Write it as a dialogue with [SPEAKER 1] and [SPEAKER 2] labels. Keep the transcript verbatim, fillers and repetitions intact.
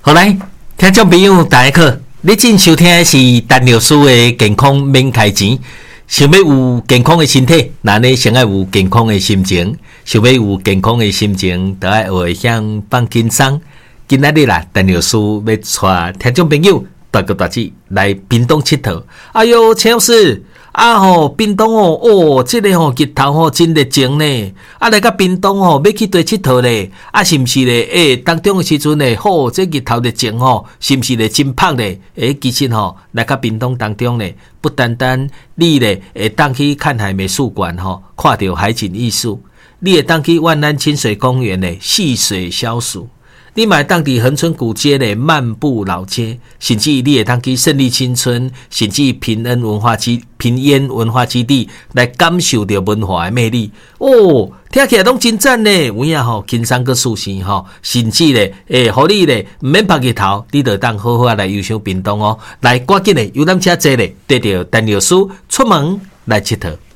[SPEAKER 1] 好来，听众朋友大家好，你正收听的是陈老师的健康免开钱。想要有健康的身体，那你先要有健康的心情。想要有健康的心情，就要学向放轻松。今仔日啦，陈老师要带听众朋友大哥大姐来屏东佚佗。哎哟，陈老师。啊吼，屏东哦，哦，这个吼日头吼真热情呢。啊，来到屏东吼，要去佗佚佗咧。啊，是毋是咧？诶、欸，当中的时阵咧，吼、哦，这日头热情吼，是毋是咧真拍咧？诶、欸，其实吼，来到屏东当中咧，不单单你咧会当去看海美术馆吼，看到海景艺术，你会当去万安清水公园咧戏水消暑。你买当地恒春古街的漫步老街，甚至你也当去胜利新村，甚至平安文化基平安文化基地来感受到文化的魅力。哦，听起来拢真赞呢！有影吼，轻松个舒适吼，甚至咧，诶、欸，互你咧唔免拍日头，你就当好好来游赏屏东哦。来，赶紧咧，游览车坐咧，带着陈老师出门来佚佗。